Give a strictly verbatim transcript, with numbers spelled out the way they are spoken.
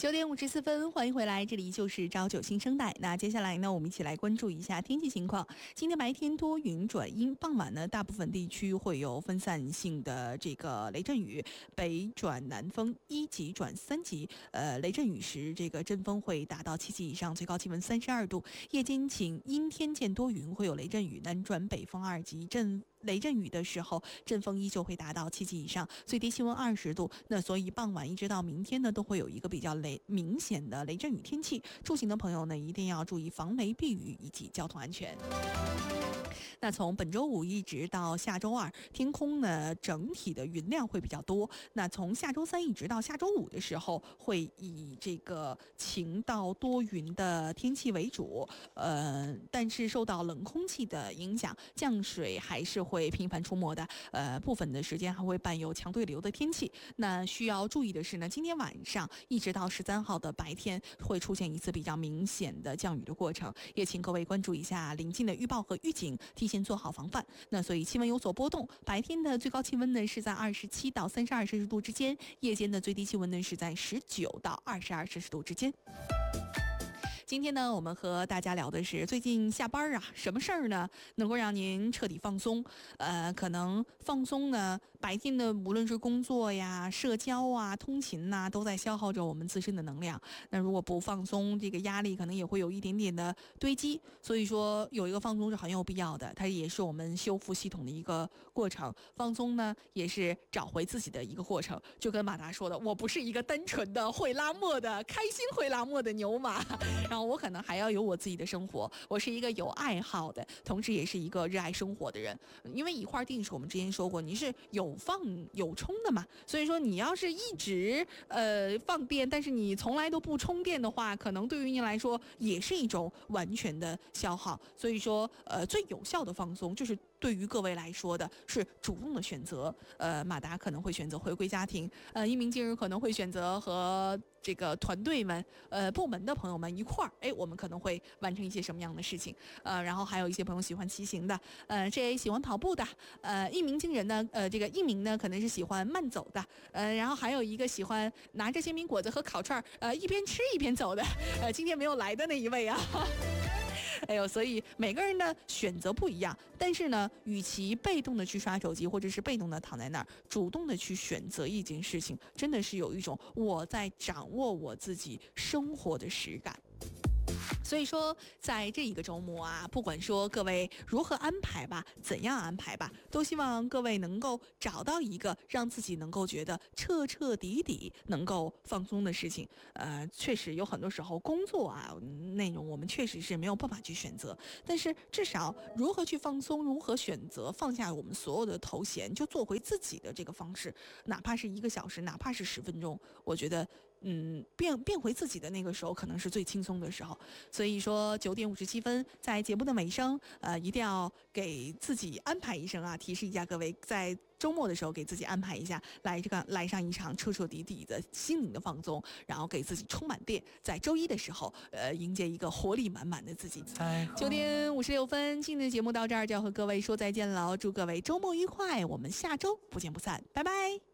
九点五十四分，欢迎回来，这里就是朝九新生代。那接下来呢，我们一起来关注一下天气情况。今天白天多云转阴，傍晚呢，大部分地区会有分散性的这个雷阵雨，北转南风一级转三级。呃，雷阵雨时，这个阵风会达到七级以上，最高气温三十二度。夜间晴阴天见多云，会有雷阵雨，南转北风二级，阵。雷阵雨的时候，阵风依旧会达到七级以上，最低气温二十度。那所以傍晚一直到明天呢，都会有一个比较雷明显的雷阵雨天气。出行的朋友呢，一定要注意防雷避雨以及交通安全。那从本周五一直到下周二，天空呢整体的云量会比较多。那从下周三一直到下周五的时候，会以这个晴到多云的天气为主。呃，但是受到冷空气的影响，降水还是会频繁出没的。呃，部分的时间还会伴有强对流的天气。那需要注意的是呢，今天晚上一直到十三号的白天会出现一次比较明显的降雨的过程，也请各位关注一下临近的预报和预警，提前做好防范。那所以气温有所波动，白天的最高气温呢是在二十七到三十二摄氏度之间，夜间的最低气温呢是在十九到二十二摄氏度之间。今天呢，我们和大家聊的是最近下班啊，什么事儿呢能够让您彻底放松？呃，可能放松呢，白天的无论是工作呀、社交啊、通勤呐、啊，都在消耗着我们自身的能量。那如果不放松，这个压力可能也会有一点点的堆积。所以说，有一个放松是很有必要的，它也是我们修复系统的一个过程。放松呢，也是找回自己的一个过程。就跟马达说的，我不是一个单纯的会拉磨的、开心会拉磨的牛马。然后我可能还要有我自己的生活，我是一个有爱好的，同时也是一个热爱生活的人。因为一块定是我们之前说过，你是有放有充的嘛，所以说你要是一直呃放电，但是你从来都不充电的话，可能对于您来说也是一种完全的消耗。所以说呃最有效的放松就是对于各位来说的是主动的选择。呃马达可能会选择回归家庭，呃一鸣今日可能会选择和这个团队们呃部门的朋友们一块儿，哎，我们可能会完成一些什么样的事情？呃，然后还有一些朋友喜欢骑行的，呃，这喜欢跑步的，呃，一鸣惊人呢，呃，这个一鸣呢可能是喜欢慢走的，呃，然后还有一个喜欢拿着煎饼果子和烤串，呃，一边吃一边走的，呃，今天没有来的那一位啊。哎呦，所以每个人的选择不一样，但是呢，与其被动的去刷手机，或者是被动的躺在那儿，主动的去选择一件事情，真的是有一种我在掌握我自己生活的实感。所以说，在这一个周末啊，不管说各位如何安排吧，怎样安排吧，都希望各位能够找到一个让自己能够觉得彻彻底底能够放松的事情。呃，确实有很多时候工作啊内容我们确实是没有办法去选择，但是至少如何去放松，如何选择放下我们所有的头衔，就做回自己的这个方式，哪怕是一个小时，哪怕是十分钟，我觉得嗯，变变回自己的那个时候，可能是最轻松的时候。所以说，九点五十七分，在节目的尾声，呃，一定要给自己安排一声啊！提示一下各位，在周末的时候给自己安排一下，来这个来上一场彻彻底底的心灵的放松，然后给自己充满电，在周一的时候，呃，迎接一个活力满满的自己。九点五十六分，今天的节目到这儿就要和各位说再见了，祝各位周末愉快，我们下周不见不散，拜拜。